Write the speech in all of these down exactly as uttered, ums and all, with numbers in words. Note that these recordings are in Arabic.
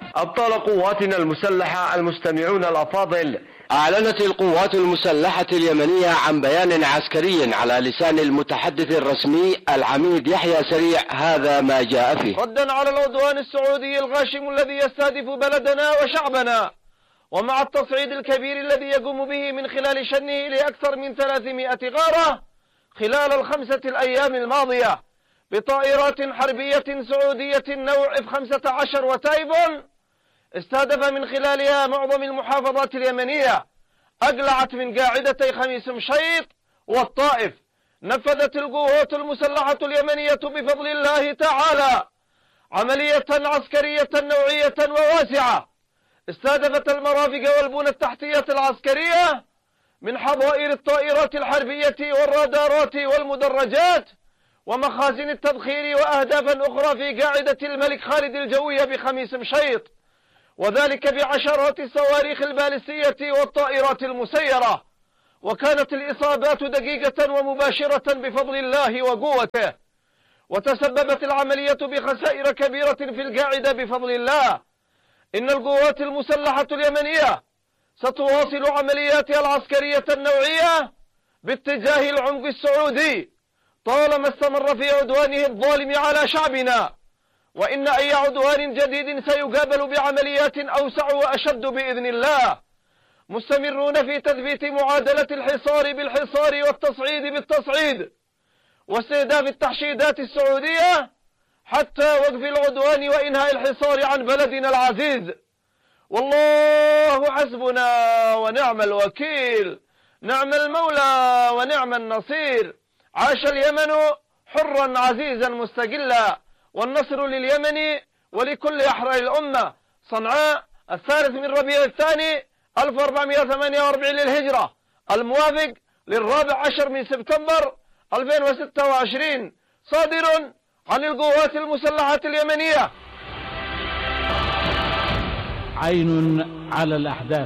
أبطال قواتنا المسلحة المستمعون الأفاضل، أعلنت القوات المسلحة اليمنية عن بيان عسكري على لسان المتحدث الرسمي العميد يحيى سريع هذا ما جاء فيه: ردا على العدوان السعودي الغاشم الذي يستهدف بلدنا وشعبنا، ومع التصعيد الكبير الذي يقوم به من خلال شنه لأكثر من ثلاثمائة غارة خلال الخمسة الأيام الماضية بطائرات حربية سعودية نوع إف خمسة عشر وتايفون، استهدف من خلالها معظم المحافظات اليمنية، أقلعت من قاعدتي خميس مشيط والطائف. نفذت القوات المسلحة اليمنية بفضل الله تعالى عملية عسكرية نوعية وواسعة استهدفت المرافق والبنى التحتية العسكرية من حظائر الطائرات الحربية والرادارات والمدرجات ومخازن التبخير وأهدافا أخرى في قاعدة الملك خالد الجوية بخميس مشيط، وذلك بعشرات الصواريخ البالستية والطائرات المسيرة. وكانت الإصابات دقيقة ومباشرة بفضل الله وقوته، وتسببت العملية بخسائر كبيرة في القاعدة بفضل الله. إن القوات المسلحة اليمنية ستواصل عملياتها العسكرية النوعية باتجاه العمق السعودي طالما استمر في عدوانه الظالم على شعبنا، وإن أي عدوان جديد سيقابل بعمليات أوسع وأشد بإذن الله، مستمرون في تثبيت معادلة الحصار بالحصار والتصعيد بالتصعيد واستهداف التحشيدات السعودية حتى وقف العدوان وإنهاء الحصار عن بلدنا العزيز. والله حسبنا ونعم الوكيل، نعم المولى ونعم النصير. عاش اليمن حرا عزيزا مستقلا، والنصر لليمن ولكل أحرار الأمة. صنعاء الثالث من ربيع الثاني ألف وأربعمائة وثمانية وأربعين للهجرة، الموافق للرابع عشر من سبتمبر ألفين وستة وعشرين، صادر عن القوات المسلحة اليمنية. عين على الأحداث.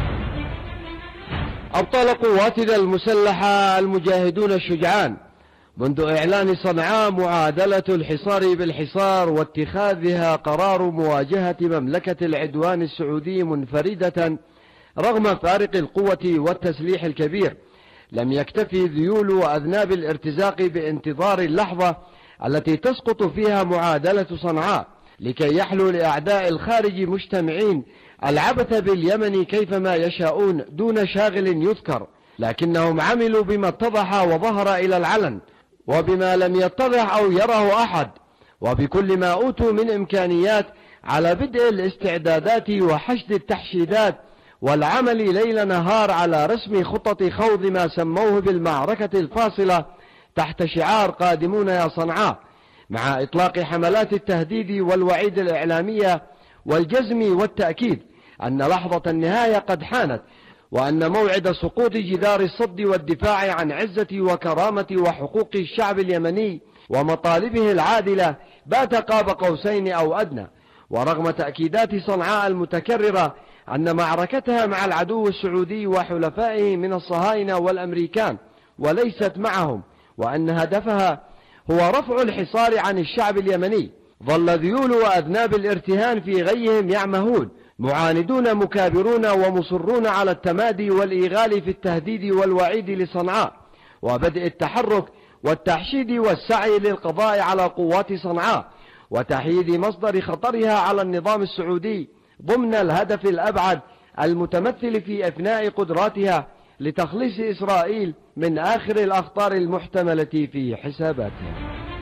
أبطال قواتنا المسلحة المجاهدون الشجعان منذ إعلان صنعاء معادلة الحصار بالحصار واتخاذها قرار مواجهة مملكة العدوان السعودي منفردة رغم فارق القوة والتسليح الكبير، لم يكتفي ذيول وأذناب الارتزاق بانتظار اللحظة التي تسقط فيها معادلة صنعاء لكي يحلو لأعداء الخارج مجتمعين العبث باليمن كيفما يشاءون دون شاغل يذكر، لكنهم عملوا بما اتضح وظهر إلى العلن وبما لم يتضح أو يره أحد، وبكل ما أوتوا من إمكانيات على بدء الاستعدادات وحشد التحشيدات والعمل ليل نهار على رسم خطة خوض ما سموه بالمعركة الفاصلة تحت شعار قادمون يا صنعاء، مع إطلاق حملات التهديد والوعيد الإعلامية والجزم والتأكيد أن لحظة النهاية قد حانت، وأن موعد سقوط جدار الصد والدفاع عن عزة وكرامة وحقوق الشعب اليمني ومطالبه العادلة بات قاب قوسين أو أدنى. ورغم تأكيدات صنعاء المتكررة أن معركتها مع العدو السعودي وحلفائه من الصهاينة والأمريكان وليست معهم، وأن هدفها هو رفع الحصار عن الشعب اليمني، ظل ذيول وأذناب الارتهان في غيهم يعمهون معاندون مكابرون ومصرون على التمادي والإيغال في التهديد والوعيد لصنعاء وبدء التحرك والتحشيد والسعي للقضاء على قوات صنعاء وتحييد مصدر خطرها على النظام السعودي ضمن الهدف الأبعد المتمثل في إفناء قدراتها لتخليص إسرائيل من آخر الأخطار المحتملة في حساباتها.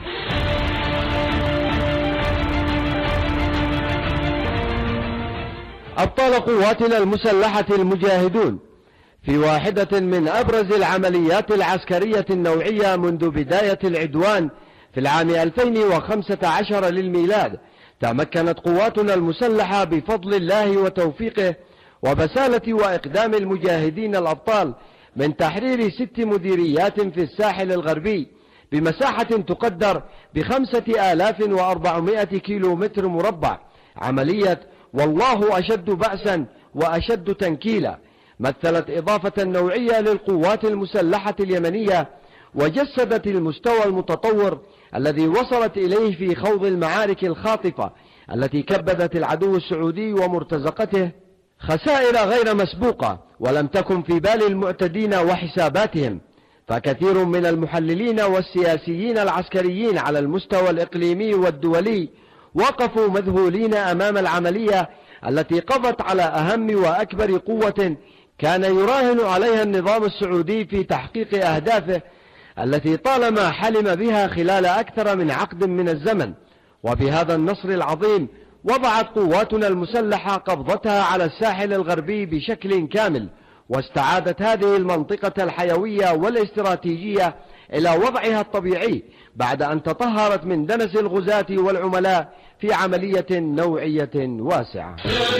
أبطال قواتنا المسلحة المجاهدون في واحدة من أبرز العمليات العسكرية النوعية منذ بداية العدوان في العام ألفين وخمسة عشر للميلاد، تمكنت قواتنا المسلحة بفضل الله وتوفيقه وبسالة وإقدام المجاهدين الأبطال من تحرير ست مديريات في الساحل الغربي بمساحة تقدر بخمسة آلاف وأربعمائة كيلو متر مربع، عملية والله أشد بأسا وأشد تنكيلا مثلت إضافة نوعية للقوات المسلحة اليمنية وجسدت المستوى المتطور الذي وصلت إليه في خوض المعارك الخاطفة التي كبدت العدو السعودي ومرتزقته خسائر غير مسبوقة ولم تكن في بال المعتدين وحساباتهم. فكثير من المحللين والسياسيين العسكريين على المستوى الإقليمي والدولي وقفوا مذهولين أمام العملية التي قضت على أهم وأكبر قوة كان يراهن عليها النظام السعودي في تحقيق أهدافه التي طالما حلم بها خلال أكثر من عقد من الزمن. وبهذا النصر العظيم وضعت قواتنا المسلحة قبضتها على الساحل الغربي بشكل كامل، واستعادت هذه المنطقة الحيوية والاستراتيجية إلى وضعها الطبيعي بعد أن تطهرت من دنس الغزاة والعملاء في عملية نوعية واسعة.